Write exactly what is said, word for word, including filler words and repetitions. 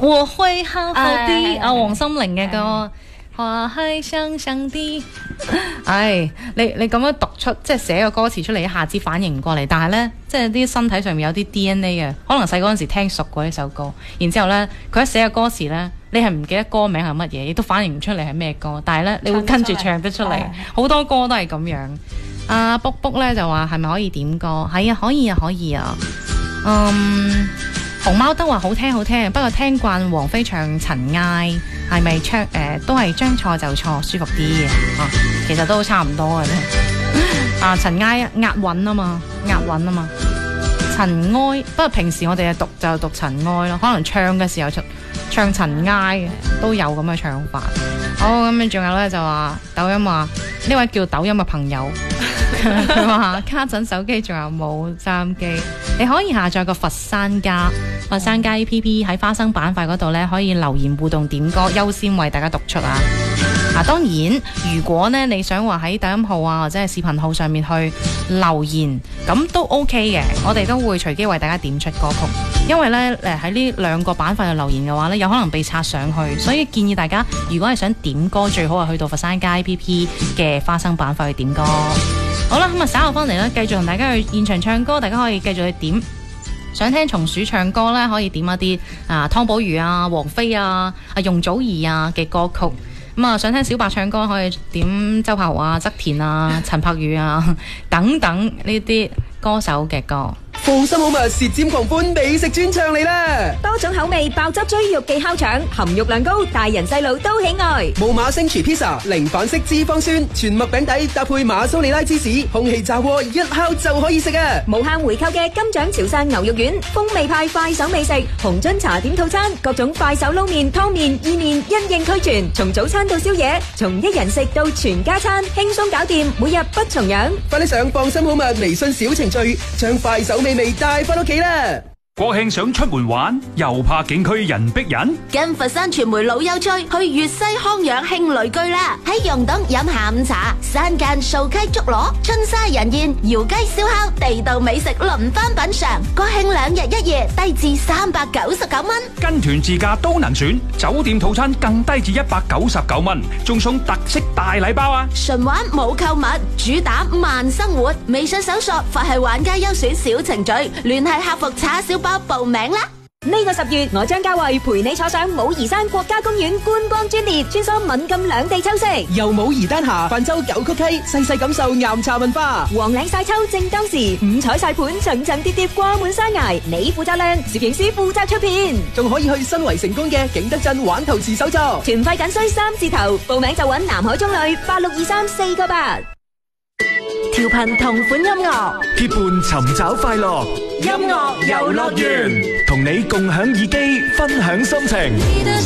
我會好好啲，阿黃心凌嘅歌。花係香香啲，唉，你你咁樣讀出，即係寫個歌詞出嚟，一下子反應唔過嚟。但係呢，即係啲身體上面有啲 D N A 嘅，可能細嗰陣時聽熟過呢首歌，然之後呢，佢一寫個歌詞呢，你係唔記得歌名係乜嘢，亦都反應唔出嚟係咩歌，但係呢，你會跟住唱得出嚟，好多歌都係咁樣。阿卜卜呢就話係咪可以點歌？係啊，可以啊，可以啊。嗯，熊貓德話好聽好聽，不過聽慣王菲唱塵埃。係咪唱誒、呃、都係將錯就錯，舒服啲嘅啊？其實都差唔多嘅啫。啊，塵埃押韻啊嘛，押韻啊嘛。塵埃，不過平時我哋係讀就讀塵埃咯，可能唱嘅時候唱唱塵埃嘅都有咁嘅唱法。好，咁仲有咧就話抖音話呢位叫抖音嘅朋友，佢話家陣手機仲有冇三機？你可以下載個佛山家佛山家 A P P 喺花生板塊嗰度咧，可以留言互動點歌，優先為大家讀出啊！啊，當然如果咧你想話喺抖音號啊或者係視頻號上面去留言，咁都 OK 嘅，我哋都會隨機為大家點出歌曲。因為咧誒喺呢兩個板塊度留言嘅話咧，有可能被刷上去，所以建議大家如果係想點歌，最好係去到佛山家 A P P 嘅花生板塊去點歌。好啦，咁啊稍後翻嚟咧，繼續同大家去現場唱歌，大家可以繼續去點。想聽松鼠唱歌咧，可以點一啲啊湯寶如啊、王菲啊、啊容祖兒啊嘅歌曲。咁啊，想聽小白唱歌，可以點周柏豪啊、側田啊、陳柏宇啊等等呢啲歌手嘅歌。 放心好物，舌尖狂歡美食專唱嚟啦！ 多種口味爆汁追肉記烤腸，含肉量高，大人細路都喜愛。 冇馬星廚 pizza，零反式脂肪酸，全麥餅底搭配馬蘇里拉芝士，空氣炸鍋一烤就可以食啊！ 無限回購嘅金獎潮汕牛肉丸，風味派快手美食，紅樽茶點套餐，各種快手撈麵、湯麵、意麵因應俱全，從早餐到宵夜，從一人食到全家餐，輕鬆搞掂，每日不重樣。 快啲上放心好物微信小程序，將快手美味帶翻屋企啦！ 國慶想出門玩，又怕景區人逼人， 跟佛山傳媒老友趣去粵西康養慶旅居啦！喺溶洞飲下午茶，山間掃溪竹螺，春沙人宴，窯雞燒烤，地道美食輪番品嘗。國慶兩日一夜，低至三百九十九蚊， 跟團自駕都能選，酒店套餐更低至一百九十九蚊，仲送特色大禮包啊！ 純玩冇購物，主打慢生活。微信搜索佛系玩家優選小程序，聯繫客服查小包報名啦！ 呢個十月，我張家慧陪你坐上武夷山國家公園觀光專列，穿梭閩贛兩地秋色， 由武夷丹霞泛舟九曲溪，細細感受岩茶文化。 黃嶺晒秋正當時，五彩晒盤層層疊疊掛滿山崖，你負責靚，攝影師負責出片， 仲可以去新圍成功嘅景德鎮玩陶瓷手作。 團費僅需三字頭，報名就揾南海中旅八六二三四個八。調頻同款音樂， 結伴尋找快樂， 音樂遊樂園， 同你共享耳機，分享心情。